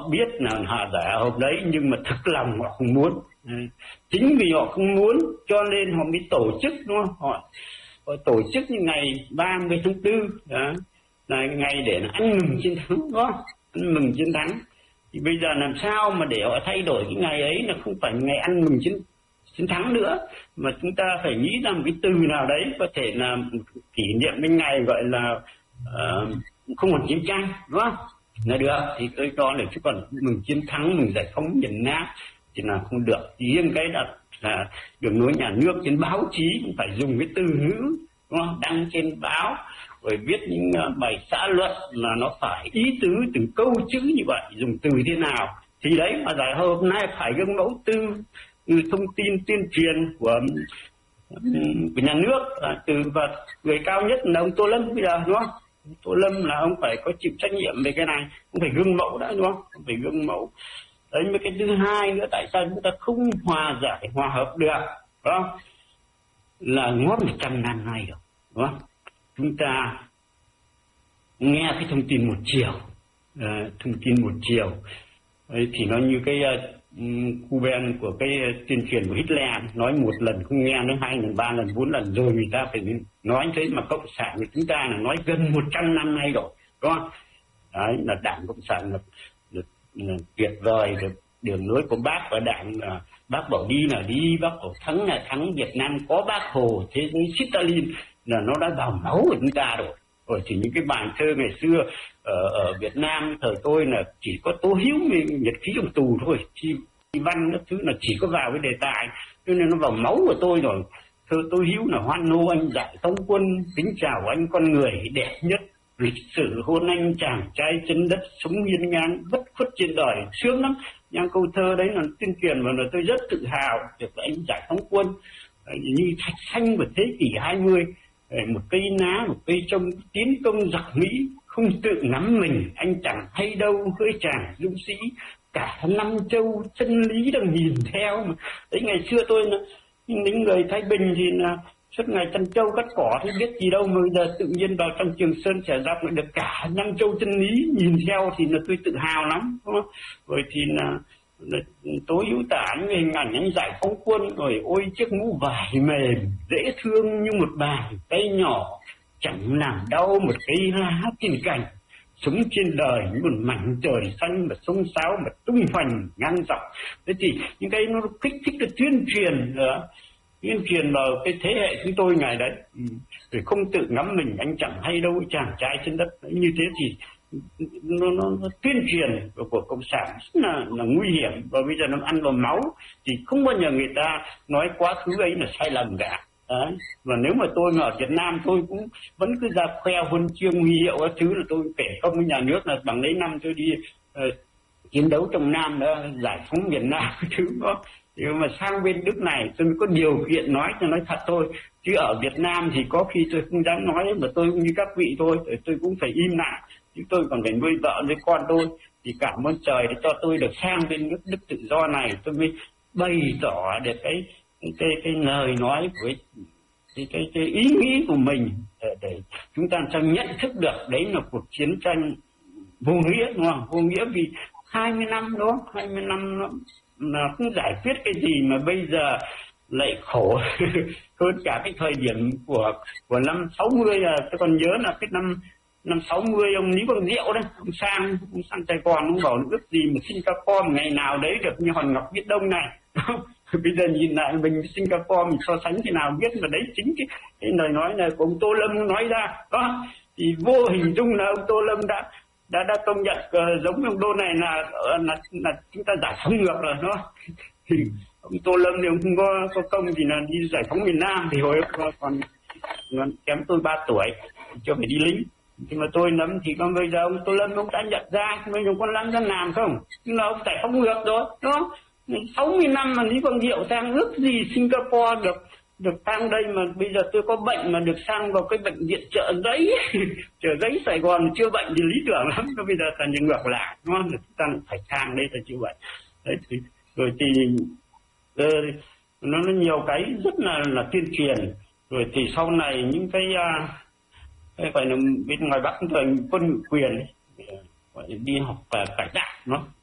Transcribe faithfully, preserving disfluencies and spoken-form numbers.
họ biết là họ giải hợp đấy, nhưng mà thực lòng họ không muốn. Chính vì họ không muốn cho nên họ mới tổ chức, đúng không? Họ, họ tổ chức như ngày ba mươi tháng tư đó, là ngày để ăn mừng chiến thắng, đúng không? Ăn mừng chiến thắng. Thì bây giờ làm sao mà để họ thay đổi cái ngày ấy là không phải ngày ăn mừng chiến chiến thắng nữa, mà chúng ta phải nghĩ ra một cái từ nào đấy có thể là kỷ niệm cái ngày gọi là uh, không còn chiến tranh, đúng không? Là được, thì tôi cho là chứ còn mừng chiến thắng, mừng giải phóng miền Nam thì là không được. Riêng cái đặt là đường lối nhà nước trên báo chí cũng phải dùng cái từ ngữ, đúng không? Đăng trên báo rồi viết những bài xã luận là nó phải ý tứ từng câu chữ như vậy, dùng từ thế nào thì đấy mà giải hợp hôm nay phải gương mẫu từ thông tin tuyên truyền của, của nhà nước, từ và người cao nhất là ông Tô Lâm bây giờ, đúng không? Tô Lâm là ông phải có chịu trách nhiệm về cái này, ông phải gương mẫu đã, đúng không? Ông phải gương mẫu. Đấy, với cái thứ hai nữa, tại sao chúng ta không hòa giải hòa hợp được, đúng không? Là ngót một trăm năm nay rồi, đúng không? Chúng ta nghe cái thông tin một chiều, uh, thông tin một chiều đấy, thì nó như cái uh, khu ben của cái uh, tuyên truyền của Hitler, nói một lần không nghe, nói hai lần, ba lần, bốn lần rồi người ta phải nói thế. Mà cộng sản của chúng ta là nói gần một trăm năm nay rồi, đúng không? Đấy, là Đảng Cộng sản là, là, là tuyệt vời, được đường lối của bác và Đảng là bác bảo đi là đi, bác bảo thắng là thắng. Việt Nam có bác Hồ, thế giới Stalin là nó đã vào máu của chúng ta rồi. Rồi thì những cái bài thơ ngày xưa ở, ở Việt Nam thời tôi là chỉ có Tô Hữu nhật ký trong tù thôi, thì văn các thứ là chỉ có vào cái đề tài, cho nên nó vào máu của tôi rồi. Thơ Tô Hữu là hoan hô anh giải phóng quân, kính chào anh con người đẹp nhất, lịch sử hôn anh chàng trai chân đất, sống hiên ngang bất khuất trên đời, sướng lắm. Những câu thơ đấy là tuyên truyền và là tôi rất tự hào được anh giải phóng quân. Như thạch xanh của thế kỷ hai mươi, một cây ná, một cây trông tiến công giặc Mỹ, không tự nắm mình anh chẳng hay đâu hỡi chàng dũng sĩ, cả năm châu chân lý đang nhìn theo. Đấy, ngày xưa tôi là những người Thái Bình thì là suốt ngày chăn trâu cắt cỏ thì biết gì đâu, mà bây giờ tự nhiên vào trong Trường Sơn Trẻ Giặc lại được cả năm châu chân lý nhìn theo thì là tôi tự hào lắm, đúng không? Rồi thì là Tố Hữu tả những hình ảnh anh giải phóng quân, rồi ôi chiếc mũ vải mềm dễ thương như một bàn tay nhỏ, chẳng làm đau một cây lá trên cành, sống trên đời như một mảnh trời xanh mà sông sáo mà tung hoành ngang dọc. Thế thì những cái nó kích thích cái tuyên truyền nữa, tuyên truyền vào cái thế hệ chúng tôi ngày đấy, rồi không tự ngắm mình anh chẳng hay đâu chàng trai trên đất. Như thế thì nó, nó, nó tuyên truyền của, của cộng sản rất là, là nguy hiểm, và bây giờ nó ăn vào máu thì không bao giờ người ta nói quá khứ ấy là sai lầm cả. Đấy. Và nếu mà tôi mà ở Việt Nam tôi cũng vẫn cứ ra khoe huân chương huy hiệu các thứ, là tôi kể công với nhà nước là bằng lấy năm tôi đi uh, chiến đấu trong Nam đó, giải phóng miền Nam cái thứ đó. Nhưng mà sang bên nước này tôi mới có điều kiện nói cho nói thật thôi, chứ ở Việt Nam thì có khi tôi không dám nói, mà tôi cũng như các vị thôi, tôi cũng phải im lặng, chứ tôi còn phải nuôi vợ nuôi con tôi. Thì cảm ơn trời để cho tôi được sang bên nước Đức tự do này, tôi mới bày tỏ được cái cái cái, cái lời nói của cái, cái, cái, cái ý nghĩ của mình, để, để chúng ta sao nhận thức được đấy là cuộc chiến tranh vô nghĩa, đúng không? Vô nghĩa vì hai mươi năm đó, hai mươi năm nó là không giải quyết cái gì, mà bây giờ lại khổ hơn cả cái thời điểm của của năm sáu mươi. Là tôi còn nhớ là cái năm năm sáu mươi ông Lý Quang Diệu đấy, ông sang ông sang Sài Gòn, ông bảo ước gì mà Singapore ngày nào đấy được như hòn ngọc viễn đông này. Bây giờ nhìn lại mình với Singapore mình so sánh thế nào biết, mà đấy chính cái, cái lời nói này của ông Tô Lâm nói ra đó, thì vô hình dung là ông Tô Lâm đã đã đã công nhận uh, giống ông Đô này là, là là chúng ta giải phóng ngược rồi đó. Thì ông Tô Lâm thì ông không có, có công thì là đi giải phóng miền Nam, thì hồi còn, còn, còn kém tôi ba tuổi chưa phải đi lính. Nhưng mà tôi nắm thì còn bây giờ ông Tô Lâm ông đã nhận ra bây giờ con lăn ra làm không, nhưng mà ông giải phóng ngược rồi đó. Sáu mươi năm mà Lý Quang Diệu sang, ước gì Singapore được được sang đây, mà bây giờ tôi có bệnh mà được sang vào cái bệnh viện Chợ Giấy Chợ Giấy Sài Gòn chưa bệnh thì lý tưởng lắm, nó bây giờ là những ngược lại, đúng không? Chúng ta phải sang đây là chịu bệnh. Đấy thì rồi thì uh, nó, nó nhiều cái rất là là tuyên truyền. Rồi thì sau này những cái uh, cái gọi là bên ngoài Bắc thời quân quyền ấy, gọi là đi học uh, cải tạo nó